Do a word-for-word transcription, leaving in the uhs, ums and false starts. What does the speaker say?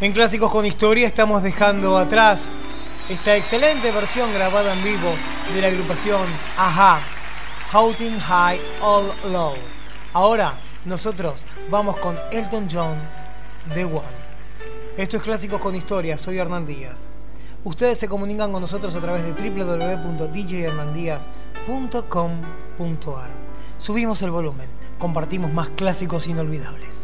En Clásicos con Historia estamos dejando atrás esta excelente versión grabada en vivo de la agrupación A-ha, Shouting High All Low. Ahora nosotros vamos con Elton John, The One. Esto es Clásicos con Historia, soy Hernán Díaz. Ustedes se comunican con nosotros a través de w w w punto d j hernandíaz punto com punto a r. Subimos el volumen, compartimos más clásicos inolvidables.